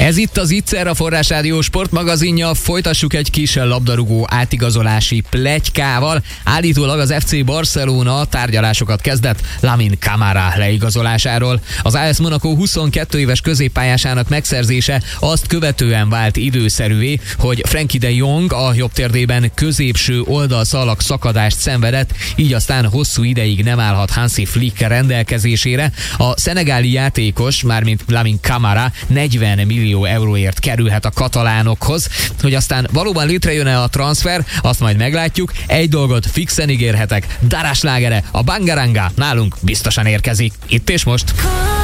Ez itt az Itzer, a Forrás Rádió sportmagazinja. Folytassuk egy kis labdarúgó átigazolási pletykával. Állítólag az FC Barcelona tárgyalásokat kezdett Lamine Camara leigazolásáról. Az AS Monaco 22 éves középpályásának megszerzése azt követően vált időszerűvé, hogy Frenkie de Jong a jobb térdében középső oldalszalak szakadást szenvedett, így aztán hosszú ideig nem állhat Hansi Flick rendelkezésére. A szenegáli játékos, mármint Lamine Camara 40 millió euróért kerülhet a katalánokhoz. Hogy aztán valóban létrejön-e a transfer, azt majd meglátjuk. Egy dolgot fixen ígérhetek, Darás slágere, a Bangaranga nálunk biztosan érkezik. Itt és most.